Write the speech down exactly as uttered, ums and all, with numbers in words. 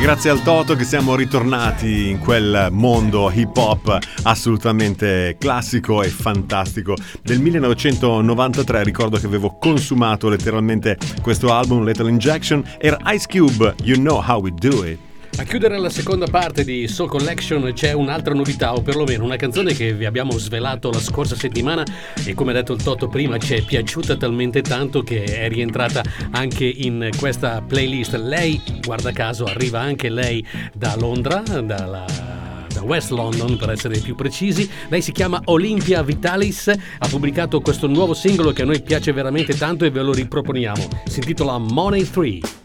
grazie al Toto che siamo ritornati in quel mondo hip hop assolutamente classico e fantastico del millenovecentonovantatré. Ricordo che avevo consumato letteralmente questo album, Lethal Injection. Era Ice Cube, You Know How We Do It. A chiudere la seconda parte di Soul Collection c'è un'altra novità, o perlomeno una canzone che vi abbiamo svelato la scorsa settimana e, come ha detto il Toto prima, ci è piaciuta talmente tanto che è rientrata anche in questa playlist. Lei, guarda caso, arriva anche lei da Londra, dalla da West London per essere più precisi. Lei si chiama Olympia Vitalis, ha pubblicato questo nuovo singolo che a noi piace veramente tanto e ve lo riproponiamo. Si intitola Money tre.